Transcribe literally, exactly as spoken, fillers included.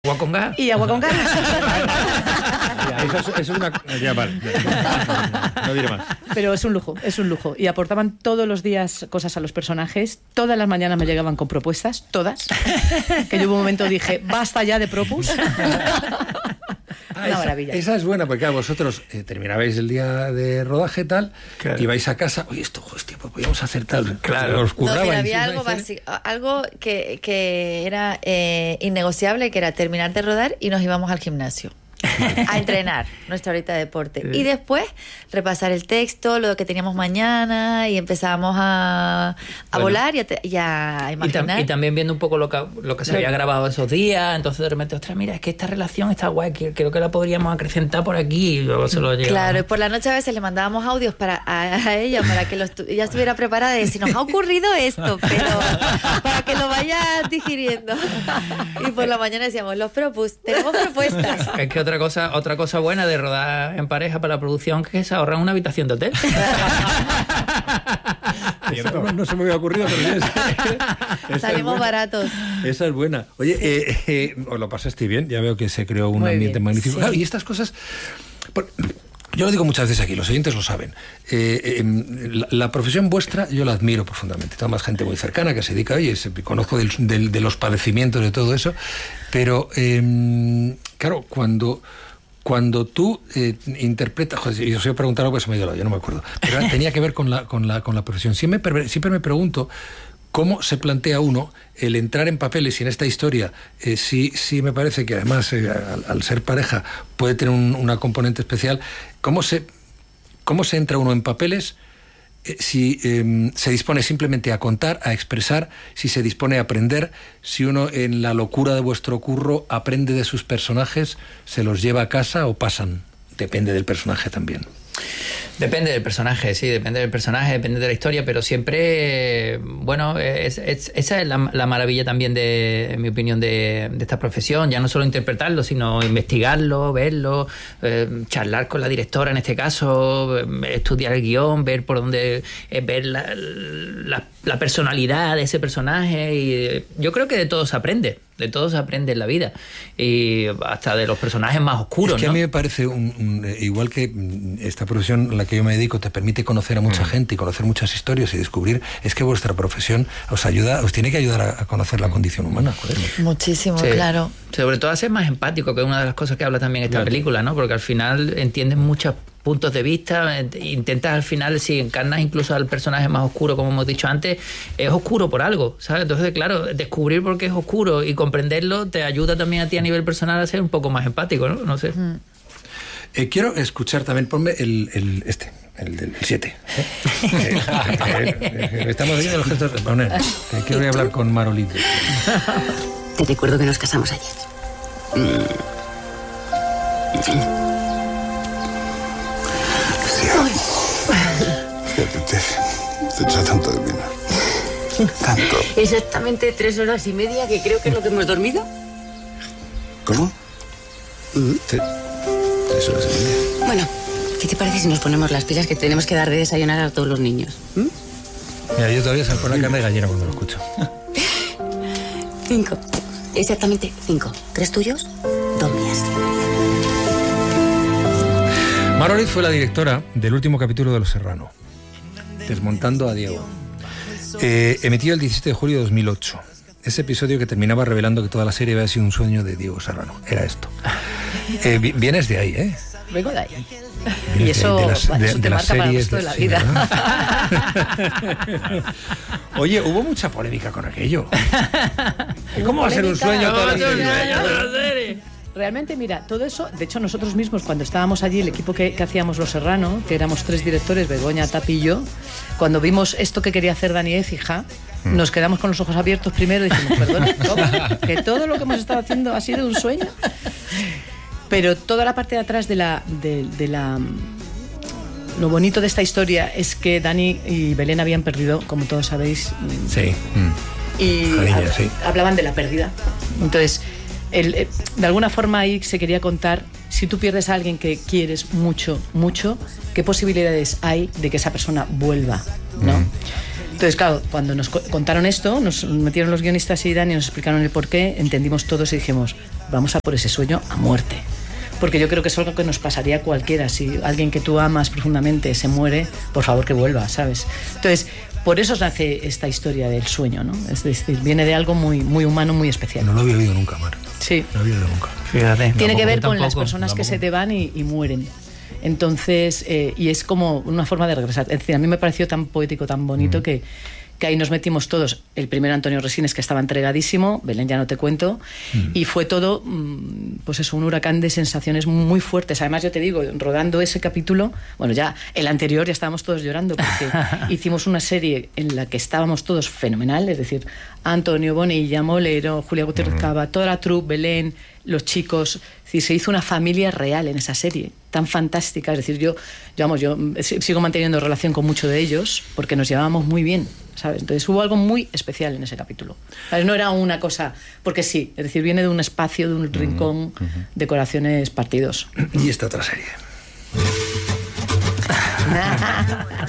Agua con gas. Y agua con gas. Ya, eso, es, eso es una... Ya, vale. No, no diré más. Pero es un lujo, es un lujo. Y aportaban todos los días cosas a los personajes. Todas las mañanas me llegaban con propuestas, todas. Que yo hubo un momento dije, basta ya de propus. Ah, Una esa, maravilla. Esa es buena, porque claro, vosotros eh, terminabais el día de rodaje tal, Claro. y vais a casa, oye, esto, hostia, pues podíamos hacer tal. Claro. Os No, currabais, mira, había ¿sí? algo ¿Sí? básico, algo que, que era eh, innegociable, que era terminar de rodar y nos íbamos al gimnasio a entrenar nuestra horita de deporte. Y después repasar el texto, lo que teníamos mañana, y empezábamos a, a Bueno. volar y a, te- y a Y, tam- imaginar. y también viendo un poco lo que, lo que se había grabado esos días, entonces de repente, ostras, mira, es que esta relación está guay, que- creo que la podríamos acrecentar por aquí, y luego se lo llevamos. Claro, y por la noche a veces le mandábamos audios para a, a ella para que lo estu- ella estuviera preparada y decir, nos ha ocurrido esto, pero para que lo vaya digiriendo. Y por la mañana decíamos, los propus, tenemos propuestas. Es que otra cosa, otra cosa buena de rodar en pareja para la producción, que es ahorrar una habitación de hotel. Esa no, no se me había ocurrido, pero ya es- esa es Salimos buena. baratos. Esa es buena. Oye, eh, eh, os lo pasaste bien, ya veo que se creó un Muy ambiente bien, magnífico. sí. Claro, y estas cosas... por- yo lo digo muchas veces aquí, los oyentes lo saben. Eh, eh, la, la profesión vuestra yo la admiro profundamente. Tengo más gente muy cercana que se dedica, oye, se- conozco del- del- de los padecimientos de todo eso, pero eh, claro, cuando... Cuando tú eh, interpretas... Joder, yo os iba a preguntar algo que se me ha ido la olla, no me acuerdo. Pero tenía que ver con la, con la, con la profesión. Siempre, me- siempre me pregunto cómo se plantea uno el entrar en papeles, y en esta historia eh, sí, sí me parece que además eh, al, al ser pareja puede tener un, una componente especial. ¿Cómo se, cómo se entra uno en papeles eh, si eh, se dispone simplemente a contar, a expresar, si se dispone a aprender, si uno en la locura de vuestro curro aprende de sus personajes, se los lleva a casa o pasan? Depende del personaje también. Depende del personaje, sí, depende del personaje, depende de la historia, pero siempre, bueno, es, es- esa es la, la maravilla también de, en mi opinión, de, de esta profesión, ya no solo interpretarlo, sino investigarlo, verlo, eh, charlar con la directora en este caso, eh, estudiar el guión, ver por dónde, eh, ver la, la, la personalidad de ese personaje, y eh, yo creo que de todo se aprende. De todo se aprende en la vida, y hasta de los personajes más oscuros, Es que ¿no? a mí me parece, un, un, eh, igual que mm, esta profesión a la que yo me dedico te permite conocer a mucha gente y conocer muchas historias y descubrir, es que vuestra profesión os ayuda, os tiene que ayudar a, a conocer la condición humana. Joder. Muchísimo, Sí. claro. Sobre todo a ser más empático, que es una de las cosas que habla también esta Claro. película, ¿no? Porque al final entiendes muchos puntos de vista, ent- intentas al final, si encarnas incluso al personaje más oscuro, como hemos dicho antes, es oscuro por algo, ¿sabes? Entonces, claro, descubrir por qué es oscuro y comprenderlo te ayuda también a ti a nivel personal a ser un poco más empático, ¿no? No sé. Eh, quiero escuchar también, ponme el, el este, el del siete. ¿eh? Eh, eh, eh, estamos viendo los gestos de poner. Eh, quiero hablar con Marolito. Te recuerdo que nos casamos ayer. Te apetece. Te echa tanto de menos. Tanto. Exactamente tres horas y media, que creo que es lo que hemos dormido. ¿Cómo? Te- Tres horas y media. Bueno, ¿qué te parece si nos ponemos las pilas que tenemos que dar de desayunar a todos los niños? ¿Mm? Mira, yo todavía se me pone la carne de gallina cuando lo escucho. Cinco. Exactamente cinco. Tres tuyos, dos mías. Maroliz fue la directora del último capítulo de Los Serrano, Desmontando a Diego. Eh, emitido el diecisiete de julio de dos mil ocho. Ese episodio que terminaba revelando que toda la serie había sido un sueño de Diego Serrano. Era esto. Eh, vi- vienes de ahí, ¿eh? Vengo de ahí. Vienes Y de- eso, de las- de- eso de te las marca para el series resto de la sí, vida. ¿verdad? Oye, hubo mucha polémica con aquello. ¿Cómo va a ser un Polémica. sueño toda la ¿Cómo va a ser un serie? sueño? Realmente, mira, todo eso, de hecho nosotros mismos cuando estábamos allí, el equipo que, que hacíamos Los Serrano, que éramos tres directores, Begoña, Tapi y yo, cuando vimos esto que quería hacer Dani Écija, nos quedamos con los ojos abiertos primero y dijimos, perdón, ¿cómo? Que todo lo que hemos estado haciendo ha sido un sueño. Pero toda la parte de atrás de la, de, de la... Lo bonito de esta historia es que Dani y Belén habían perdido, como todos sabéis, Sí. y Jodiña, hab- sí. hablaban de la pérdida. Entonces, el, eh, de alguna forma ahí se quería contar, si tú pierdes a alguien que quieres mucho, mucho, ¿qué posibilidades hay de que esa persona vuelva? ¿no? Entonces, claro, cuando nos contaron esto, nos metieron los guionistas y Dani, nos explicaron el porqué, entendimos todos y dijimos, vamos a por ese sueño a muerte. Porque yo creo que es algo que nos pasaría a cualquiera. Si alguien que tú amas profundamente se muere, por favor que vuelva, ¿sabes? Entonces, por eso nace esta historia del sueño, ¿no? Es decir, viene de algo muy, muy humano, muy especial. No lo había oído nunca, Mar. Sí. No lo había oído nunca. Fíjate. Tiene que ver con tampoco, las personas tampoco. que se te van y, y mueren. Entonces, eh, y es como una forma de regresar. Es decir, a mí me pareció tan poético, tan bonito mm. que, que ahí nos metimos todos. El primero Antonio Resines, que estaba entregadísimo, Belén ya no te cuento, mm. y fue todo, pues eso, un huracán de sensaciones muy fuertes. Además, yo te digo, rodando ese capítulo, bueno, ya el anterior ya estábamos todos llorando porque hicimos una serie en la que estábamos todos fenomenal, es decir, Antonio Bonilla, Molero, Julia Gutiérrez Cava, toda la troupe, Belén, los chicos. Es decir, se hizo una familia real en esa serie, tan fantástica. Es decir, yo, yo, vamos, yo sigo manteniendo relación con muchos de ellos porque nos llevábamos muy bien, ¿sabes? Entonces hubo algo muy especial en ese capítulo. ¿Sabes? No era una cosa, porque sí, es decir, viene de un espacio, de un rincón uh-huh. de corazones partidos. Y esta otra serie.